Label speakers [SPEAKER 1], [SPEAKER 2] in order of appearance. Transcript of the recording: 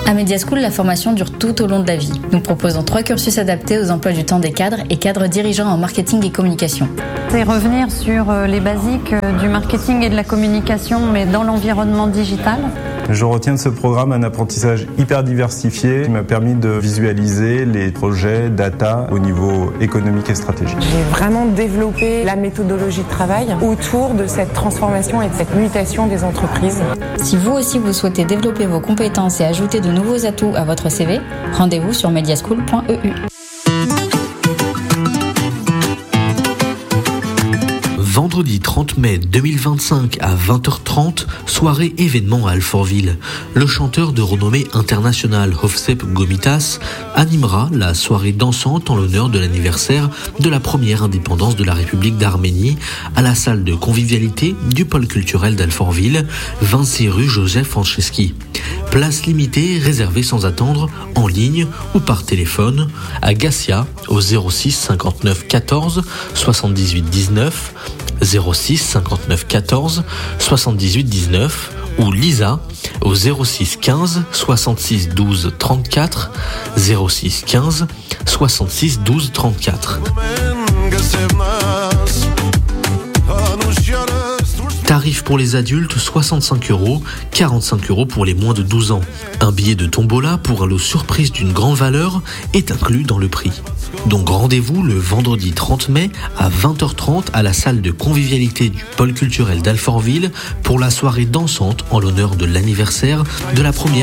[SPEAKER 1] À Media School, la formation dure tout au long de la vie. Nous proposons 3 cursus adaptés aux emplois du temps des cadres et cadres dirigeants en marketing et communication.
[SPEAKER 2] C'est revenir sur les basiques du marketing et de la communication, mais dans l'environnement digital.
[SPEAKER 3] Je retiens de ce programme un apprentissage hyper diversifié qui m'a permis de visualiser les projets data au niveau économique et stratégique.
[SPEAKER 4] J'ai vraiment développé la méthodologie de travail autour de cette transformation et de cette mutation des entreprises.
[SPEAKER 1] Si vous aussi vous souhaitez développer vos compétences et ajouter de nouveaux atouts à votre CV, rendez-vous sur mediaschool.eu.
[SPEAKER 5] Vendredi 30 mai 2025 à 20h30, soirée événement à Alfortville. Le chanteur de renommée internationale Hovsep Gomitas animera la soirée dansante en l'honneur de l'anniversaire de la première indépendance de la République d'Arménie à la salle de convivialité du pôle culturel d'Alfortville, 26 rue Joseph Franceschi. Place limitée réservée sans attendre en ligne ou par téléphone à Gassia au 06 59 14 78 19, 06 59 14 78 19 ou Lisa au 06 15 66 12 34, 06 15 66 12 34. Tarif pour les adultes, 65 €, 45 € pour les moins de 12 ans. Un billet de tombola pour un lot surprise d'une grande valeur est inclus dans le prix. Donc rendez-vous le vendredi 30 mai à 20h30 à la salle de convivialité du pôle culturel d'Alfortville pour la soirée dansante en l'honneur de l'anniversaire de la première